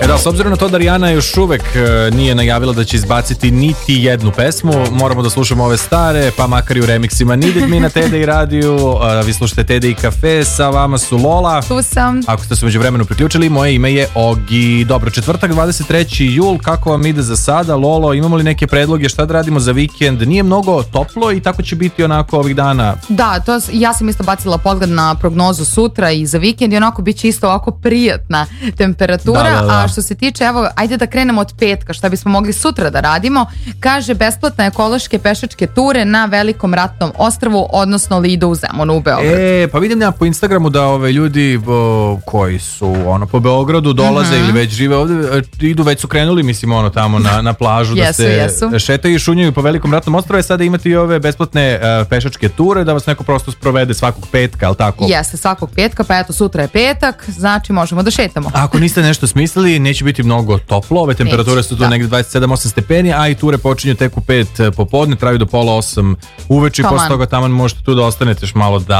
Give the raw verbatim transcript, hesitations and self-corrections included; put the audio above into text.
Da, s obzirom na to da Rijana još uvek nije najavila da će izbaciti niti jednu pesmu, moramo da slušamo ove stare, pa makar i u remiksima. Needed Me na Tede i radiju, vi slušate Tede i kafe, sa vama su Lola. Tu sam. Ako ste se među vremenu priključili, moje ime je Ogi. Dobro, četvrtak dvadeset treći jul, kako vam ide za sada? Lolo, imamo li neke predloge, šta da radimo za vikend? Nije mnogo toplo i tako će biti onako ovih dana. Da, to, ja sam isto bacila pogled na prognozu sutra i za vikend i onako bit će isto ovako prijatna temperatura, da, da, da. A što se tiče, evo, ajde da krenemo od petka, šta bismo mogli sutra da radimo. Kaže, besplatne ekološke pešačke ture na Velikom ratnom ostrvu, odnosno Lido u Zemunu u Beogradu. E, pa vidim ja po Instagramu da ove ljudi o, koji su ono po Beogradu dolaze mm-hmm. ili već žive ovde, idu, već su krenuli, mislim, ono tamo na, na plažu da jesu, se jesu. šetaju i šunjaju po Velikom ratnom ostrvu. Sada imate i ove besplatne uh, pešačke ture da vas neko prosto sprovede svakog petka, ali tako? Jeste, svakog petka, pa eto, sutra je petak, znači možemo da šetamo. Ako niste nešto smislili, neće biti mnogo toplo, ove temperature neće, su tu da. negdje dvadeset sedam osam stepeni, a i ture počinju tek u pet popodne, traju do pola osam uveče i posle toga tamo možete tu da ostanete još malo da